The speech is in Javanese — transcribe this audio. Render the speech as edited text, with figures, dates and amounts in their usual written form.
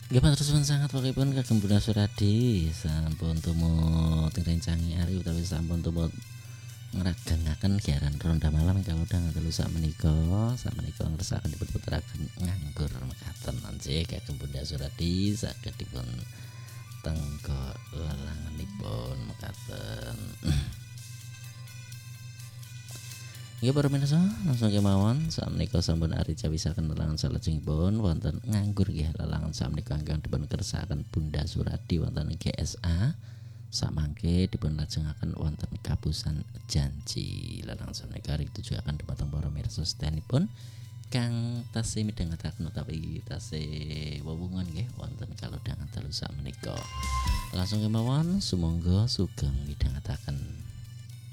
Nggih matur suwun sanget pokokipun kagem Bunda Suradi sampun tumut ngrencangi ari utawi sampun tumut ngeragengaken giaran ronda malam kalau udah ngelu sakmenika ngersakaken dipun puteraken nganggur mekaten nggih kagem Bunda Suradi saged dipun tenggo lelanganipun mekaten. Nggih para mirsa, langsung kemawon sakmenika sampun ari cawisaken lelangan salajengipun wonten nganggur nggih lelangan sakmenika ingkang dipun kersakaken Bunda Suradi wonten GSA. Samangke dipun lajengaken wonten Kapusan Janji. Lelangan sakmenika ditujuaken dhumateng para mirsa sedayanipun kang tasih midhangetaken utawi tasih wewungan nggih wonten kalodhangan dalu sakmenika. Langsung kemawon sumangga sugeng midhangetaken.